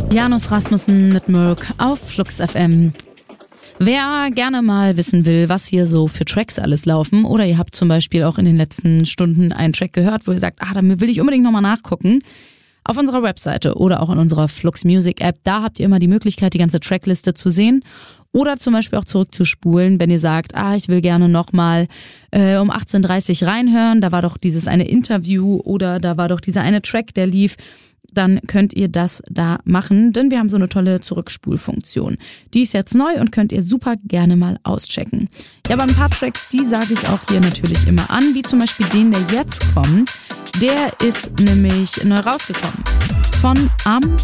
Janus Rasmussen mit Mörk auf Flux FM. Wer gerne mal wissen will, was hier so für Tracks alles laufen, oder ihr habt zum Beispiel auch in den letzten Stunden einen Track gehört, wo ihr sagt, da will ich unbedingt nochmal nachgucken, auf unserer Webseite oder auch in unserer Flux Music App, da habt ihr immer die Möglichkeit, die ganze Trackliste zu sehen oder zum Beispiel auch zurückzuspulen, wenn ihr sagt, ich will gerne nochmal um 18:30 reinhören, da war doch dieses eine Interview oder da war doch dieser eine Track, der lief. Dann könnt ihr das da machen, denn wir haben so eine tolle Zurückspulfunktion. Die ist jetzt neu und könnt ihr super gerne mal auschecken. Ja, aber ein paar Tracks, die sage ich auch hier natürlich immer an, wie zum Beispiel den, der jetzt kommt. Der ist nämlich neu rausgekommen von Am